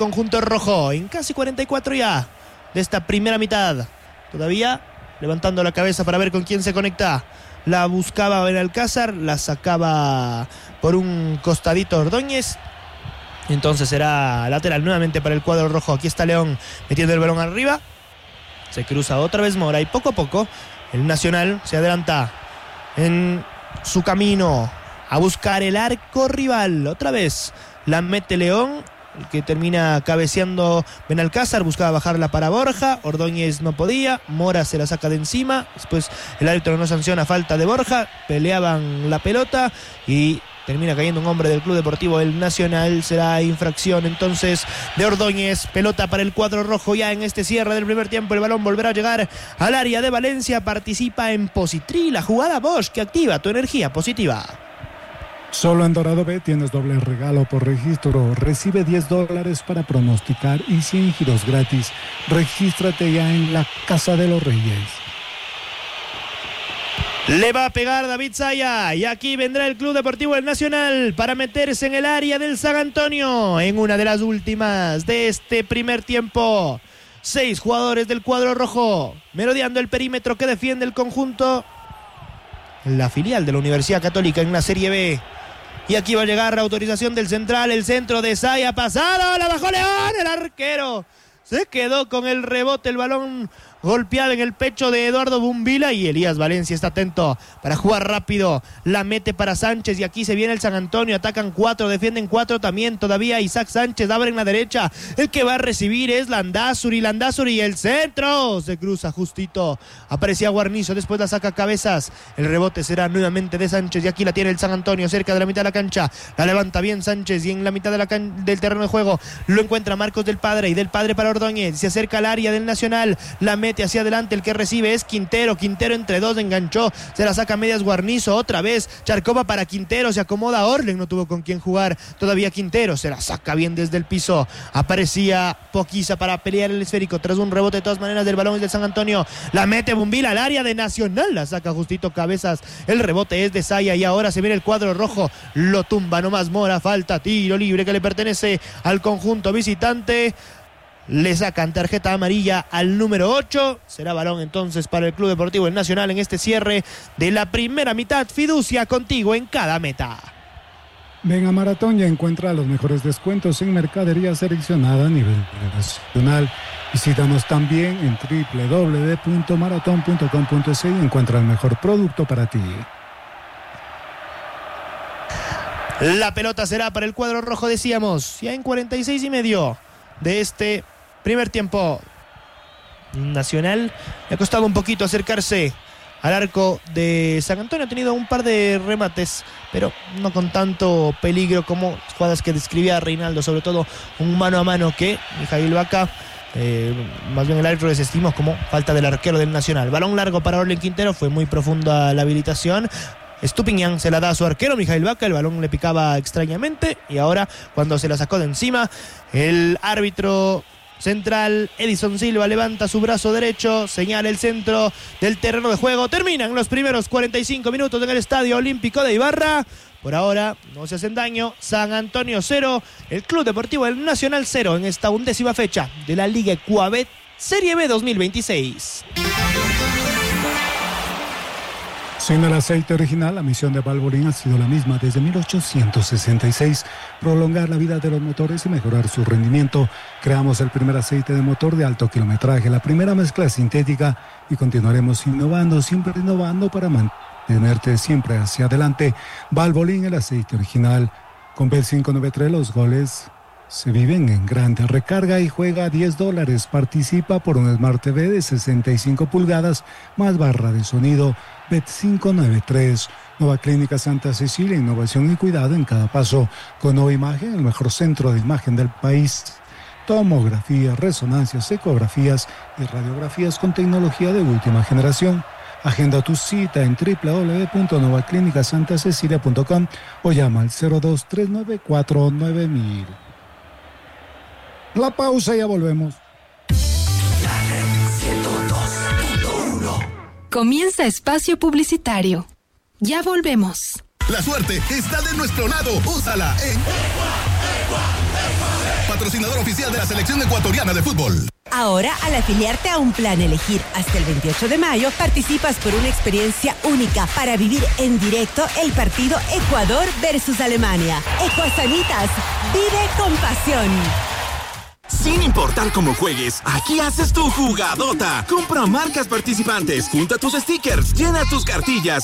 conjunto rojo en casi 44 ya de esta primera mitad. Todavía levantando la cabeza para ver con quién se conecta. La buscaba Benalcázar, la sacaba por un costadito Ordóñez. Entonces será lateral nuevamente para el cuadro rojo. Aquí está León metiendo el balón arriba. Se cruza otra vez Mora y poco a poco el Nacional se adelanta en su camino a buscar el arco rival. Otra vez la mete León, el que termina cabeceando Benalcázar, buscaba bajarla para Borja, Ordóñez no podía, Mora se la saca de encima, después el árbitro no sanciona falta de Borja, peleaban la pelota y termina cayendo un hombre del Club Deportivo El Nacional. Será infracción entonces de Ordóñez. Pelota para el cuadro rojo ya en este cierre del primer tiempo. El balón volverá a llegar al área de Valencia. Participa en Positri, la jugada Bosch que activa tu energía positiva. Solo en Dorado B tienes doble regalo por registro. Recibe $10 para pronosticar y 100 giros gratis. Regístrate ya en la Casa de los Reyes. Le va a pegar David Zaya y aquí vendrá el Club Deportivo El Nacional para meterse en el área del San Antonio en una de las últimas de este primer tiempo. 6 jugadores del cuadro rojo merodeando el perímetro que defiende el conjunto, la filial de la Universidad Católica en la Serie B. Y aquí va a llegar la autorización del central, el centro de Zaya pasado, la bajó León, el arquero se quedó con el rebote, el balón golpeado en el pecho de Eduardo Bumbila y Elías Valencia está atento para jugar rápido, la mete para Sánchez y aquí se viene el San Antonio, atacan 4, defienden 4 también, todavía Isaac Sánchez abre en la derecha, el que va a recibir es Landázuri, el centro, se cruza justito, aparecía Guarnizo, después la saca Cabezas, el rebote será nuevamente de Sánchez y aquí la tiene el San Antonio cerca de la mitad de la cancha, la levanta bien Sánchez y en la mitad de del terreno de juego lo encuentra Marcos del Padre y del Padre para Ordóñez, se acerca al área del Nacional, la mete hacia adelante, el que recibe es Quintero entre 2 enganchó, se la saca medias Guarnizo, otra vez Charcova para Quintero, se acomoda Orlen, no tuvo con quién jugar todavía Quintero, se la saca bien desde el piso, aparecía Poquiza para pelear el esférico, tras un rebote de todas maneras del balón es del San Antonio, la mete Bumbila al área de Nacional, la saca justito Cabezas, el rebote es de Zaya y ahora se viene el cuadro rojo, lo tumba nomás Mora, falta, tiro libre que le pertenece al conjunto visitante. Le sacan tarjeta amarilla al número 8. Será balón entonces para el Club Deportivo El Nacional en este cierre de la primera mitad. Fiducia contigo en cada meta. Ven a Maratón y encuentra los mejores descuentos en mercadería seleccionada a nivel nacional. Visítanos también en www.maraton.com.es y encuentra el mejor producto para ti. La pelota será para el cuadro rojo, decíamos, ya en 46 y medio de este primer tiempo. Nacional le ha costado un poquito acercarse al arco de San Antonio, ha tenido un par de remates, pero no con tanto peligro como las jugadas que describía Reinaldo, sobre todo un mano a mano que Mijail Vaca, más bien el árbitro desestimó como falta del arquero del Nacional. Balón largo para Orlen Quintero, fue muy profunda la habilitación. Estupiñán se la da a su arquero Mijail Vaca, el balón le picaba extrañamente y ahora cuando se la sacó de encima el árbitro central Edison Silva levanta su brazo derecho, señala el centro del terreno de juego. Terminan los primeros 45 minutos en el Estadio Olímpico de Ibarra. Por ahora no se hacen daño. San Antonio 0, el Club Deportivo del Nacional 0 en esta 11ª fecha de la Liga Ecuabet Serie B 2026. Sin el aceite original, la misión de Valvoline ha sido la misma desde 1866, prolongar la vida de los motores y mejorar su rendimiento. Creamos el primer aceite de motor de alto kilometraje, la primera mezcla sintética y continuaremos innovando, siempre innovando para mantenerte siempre hacia adelante. Valvoline, el aceite original. Con B593 los goles se viven en grande. Recarga y juega $10. Participa por un Smart TV de 65 pulgadas más barra de sonido. Bet593. Nueva Clínica Santa Cecilia, innovación y cuidado en cada paso. Con Nueva Imagen, el mejor centro de imagen del país. Tomografías, resonancias, ecografías y radiografías con tecnología de última generación. Agenda tu cita en www.novaclinicasantaCecilia.com o llama al 02-394-9000. La pausa y ya volvemos. Comienza espacio publicitario. Ya volvemos. La suerte está de nuestro lado. Úsala en patrocinador oficial de la selección ecuatoriana de fútbol. Ahora, al afiliarte a un plan Elegir hasta el 28 de mayo, participas por una experiencia única para vivir en directo el partido Ecuador versus Alemania. Ecuasanitas, vive con pasión. Sin importar cómo juegues, aquí haces tu jugadota. Compra marcas participantes, junta tus stickers, llena tus cartillas